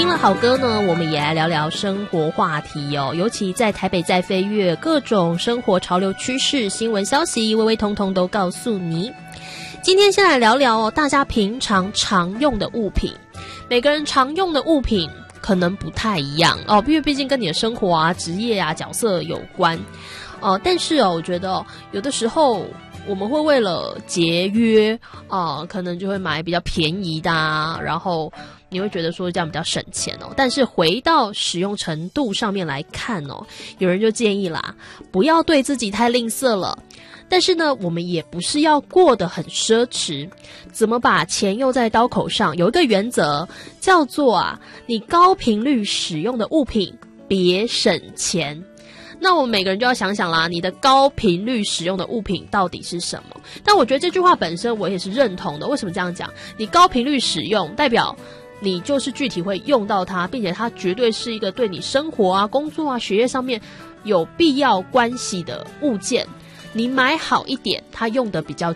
听了好歌呢，我们也来聊聊生活话题哦。尤其在台北在飞跃，各种生活潮流趋势、新闻消息，微微通通都告诉你。今天先来聊聊哦，大家平常用的物品。每个人常用的物品可能不太一样哦，因为毕竟跟你的生活啊、职业啊、角色有关。但是哦，我觉得有的时候我们会为了节约可能就会买比较便宜的啊，然后你会觉得说这样比较省钱哦。但是回到使用程度上面来看哦，有人就建议啦，不要对自己太吝啬了。但是呢，我们也不是要过得很奢侈，怎么把钱用在刀口上？有一个原则叫做你高频率使用的物品别省钱。那我们每个人就要想想啦，你的高频率使用的物品到底是什么？但我觉得这句话本身我也是认同的。为什么这样讲？你高频率使用，代表你就是具体会用到它，并且它绝对是一个对你生活啊、工作啊、学业上面有必要关系的物件。你买好一点，它用得比较